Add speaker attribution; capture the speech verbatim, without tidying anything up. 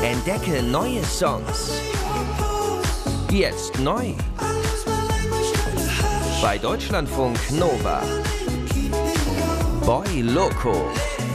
Speaker 1: Entdecke neue Songs. Jetzt neu. Bei Deutschlandfunk Nova. Boy Loco.